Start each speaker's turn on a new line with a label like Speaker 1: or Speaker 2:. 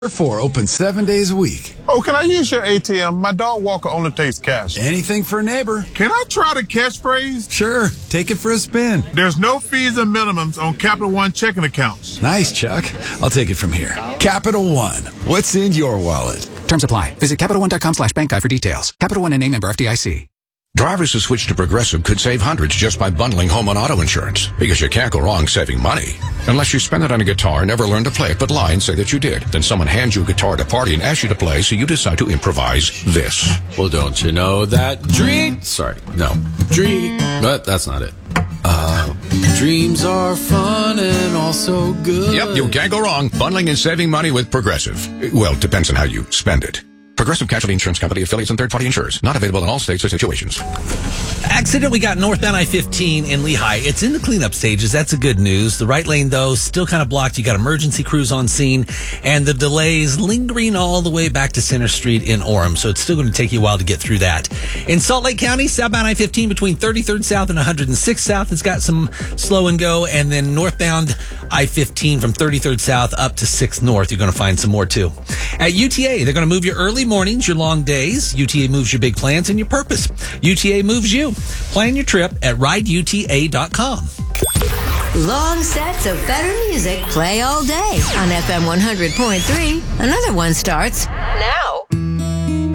Speaker 1: 4 open 7 days a week.
Speaker 2: Oh, can I use your ATM? My dog walker only takes cash.
Speaker 1: Anything for a neighbor.
Speaker 2: Can I try the catchphrase?
Speaker 1: Sure, take it for a spin.
Speaker 2: There's no fees and minimums on Capital One checking accounts.
Speaker 1: Nice, Chuck. I'll take it from here. Capital One. What's in your wallet?
Speaker 3: Terms apply. Visit CapitalOne.com/bankguide for details. Capital One and a member FDIC.
Speaker 4: Drivers who switch to Progressive could save hundreds just by bundling home and auto insurance, because you can't go wrong saving money. Unless you spend it on a guitar, never learn to play it, but lie and say that you did. Then someone hands you a guitar at a party and asks you to play, so you decide to improvise this.
Speaker 5: Well, don't you know that but that's not it. Dreams are fun and also good.
Speaker 4: Yep, you can't go wrong bundling and saving money with Progressive. Well, depends on how you spend it. Progressive Casualty Insurance Company, affiliates, and third-party insurers. Not available in all states or situations.
Speaker 6: Accident we got northbound I-15 in Lehigh. It's in the cleanup stages. That's the good news. The right lane, though, still kind of blocked. You got emergency crews on scene, and the delays lingering all the way back to Center Street in Orem. So it's still going to take you a while to get through that. In Salt Lake County, southbound I-15 between 33rd South and 106th South. It's got some slow and go. And then northbound I-15 from 33rd South up to 6th North. You're going to find some more, too. At UTA, they're going to move your early mornings, your long days. UTA moves your big plans and your purpose. UTA moves you. Plan your trip at rideuta.com.
Speaker 7: Long sets of better music play all day on FM 100.3. Another one starts now.